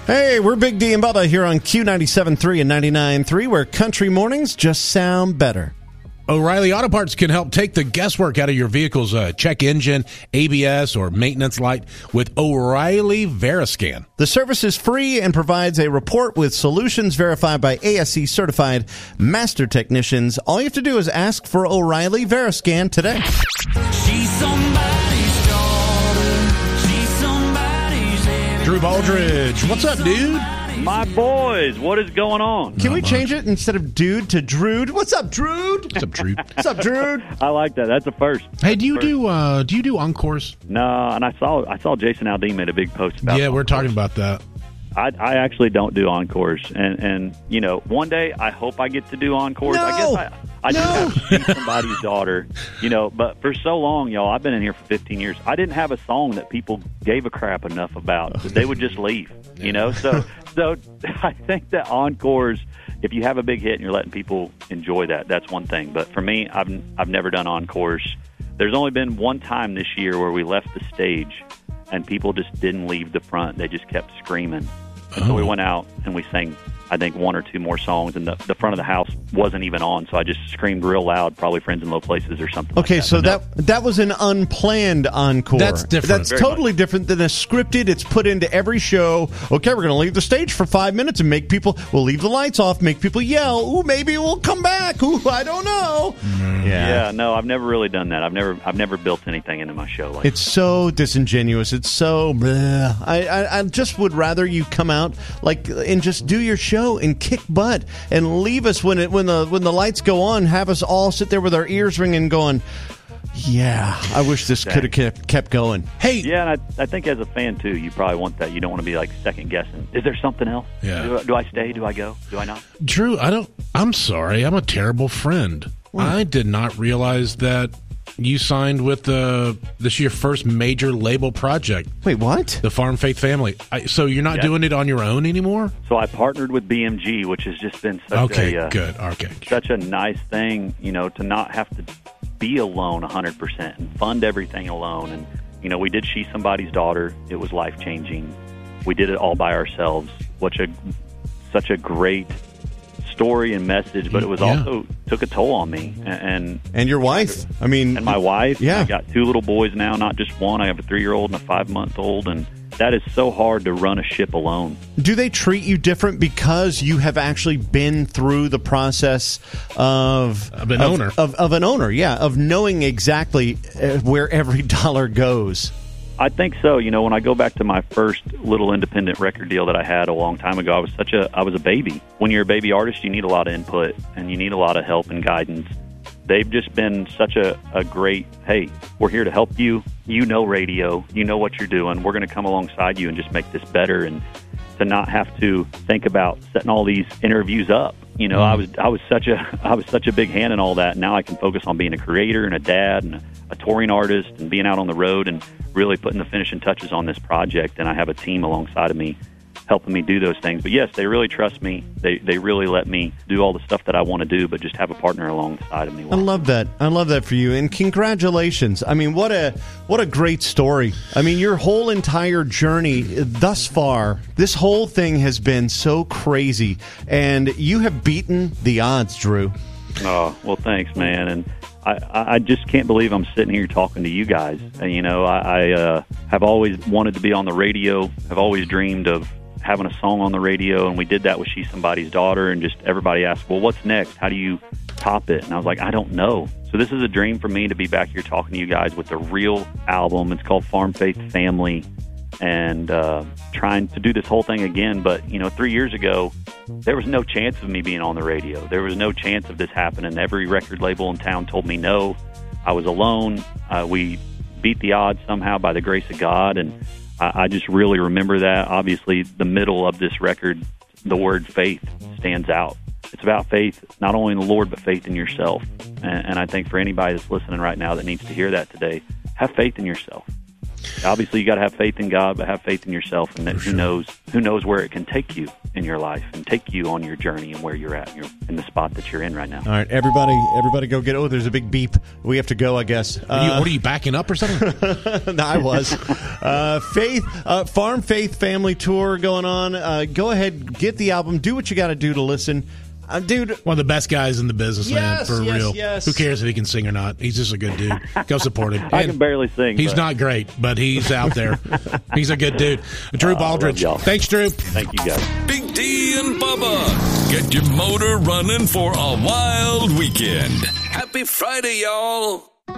Hey, we're Big D and Bubba here on Q97.3 and 99.3, where country mornings just sound better. O'Reilly Auto Parts can help take the guesswork out of your vehicle's check engine, ABS, or maintenance light with O'Reilly Veriscan. The service is free and provides a report with solutions verified by ASE certified master technicians. All you have to do is ask for O'Reilly Veriscan today. She's somebody's daughter. She's somebody's everything. Drew Baldridge, what's up, dude? My boys, what is going on? Can we change it instead of dude to Drude? What's up, Drude? What's up, Drew? What's up, Drude? I like that. That's a first. Hey, do you do encores? No, and I saw Jason Aldean made a big post about Yeah, we're encores. talking about that. I actually don't do encores, and you know, one day I hope I get to do encores. No! I guess I just have to see somebody's daughter, you know. But for so long, y'all, I've been in here for 15 years. I didn't have a song that people gave a crap enough about. They would just leave, you know. So I think that encores, if you have a big hit and you're letting people enjoy that, that's one thing. But for me, I've never done encores. There's only been one time this year where we left the stage and people just didn't leave the front. They just kept screaming. And so we went out and we sang, I think, one or two more songs, and the front of the house wasn't even on, so I just screamed real loud, probably Friends in Low Places or something Okay, like so that was an unplanned encore. That's different. That's Very totally much. different than a scripted. It's put into every show. Okay, we're going to leave the stage for 5 minutes and make people, we'll leave the lights off, make people yell. Ooh, maybe we'll come back. Ooh, I don't know. Yeah, no, I've never really done that. I've never built anything into my show like It's so disingenuous. It's so bleh. I just would rather you come out and just do your show and kick butt and leave us when the lights go on. Have us all sit there with our ears ringing, going, "Yeah, I wish this could have kept going." Hey, Yeah, and I think as a fan, too, you probably want that. You don't want to be, like, second-guessing. Is there something else? Yeah. Do I stay? Do I go? Do I not? Drew, I'm sorry. I'm a terrible friend. I did not realize that you signed with this your first major label project, Wait, what? the Farm Faith Family. So you're not Yeah. doing it on your own anymore? So I partnered with BMG, which has just been such Good. Okay. such a nice thing, you know, to not have to be alone 100% and fund everything alone. And, you know, we did She's Somebody's Daughter. It was life-changing. We did it all by ourselves. Such a great story and message, but it was also took a toll on me. And your wife? I mean, my wife. Yeah. I got two little boys now, not just one. I have a 3-year-old and a 5-month-old, and that is so hard to run a ship alone. do they treat you different because you have actually been through the process of an owner? Of an owner, yeah, of knowing exactly where every dollar goes. I think so. You know, when I go back to my first little independent record deal that I had a long time ago, I was a baby. When you're a baby artist, you need a lot of input and you need a lot of help and guidance. They've just been such a great, hey, we're here to help you. You know radio. You know what you're doing. We're going to come alongside you and just make this better, and to not have to think about setting all these interviews up. You know, I was such a big hand in all that. Now I can focus on being a creator and a dad and a touring artist and being out on the road and really putting the finishing touches on this project. And I have a team alongside of me helping me do those things. But yes, they really trust me. They really let me do all the stuff that I want to do, but just have a partner alongside of me. I love that. I love that for you, and congratulations. I mean, what a great story. I mean, your whole entire journey thus far, this whole thing has been so crazy, and you have beaten the odds, Drew. Oh, well, thanks, man. And I just can't believe I'm sitting here talking to you guys. And, you know, I have always wanted to be on the radio. I've always dreamed of having a song on the radio, and we did that with She's Somebody's Daughter, and just everybody asked, well, what's next? How do you top it? And I was like, I don't know. So this is a dream for me to be back here talking to you guys with a real album. It's called Farm Faith Family, and trying to do this whole thing again. But, you know, 3 years ago, there was no chance of me being on the radio. There was no chance of this happening. Every record label in town told me no. I was alone. We beat the odds somehow by the grace of God, and I just really remember that. Obviously, the middle of this record, the word faith stands out. It's about faith, not only in the Lord, but faith in yourself. And I think for anybody that's listening right now that needs to hear that today, have faith in yourself. obviously you got to have faith in God, but have faith in yourself, and that who knows where it can take you in your life and take you on your journey and where you're at in the spot that you're in right now. All right, everybody go get. Oh, there's a big beep. We have to go, I guess. What are you backing up or something? No, I was. Farm Faith Family Tour going on. Go ahead, get the album. Do what you got to do to listen. Dude, one of the best guys in the business, man, for real. Yes. Who cares if he can sing or not? He's just a good dude. Go support him. I can barely sing. He's not great, but he's out there. He's a good dude. Drew Baldridge. Thanks, Drew. Thank you, guys. Big D and Bubba. Get your motor running for a wild weekend. Happy Friday, y'all.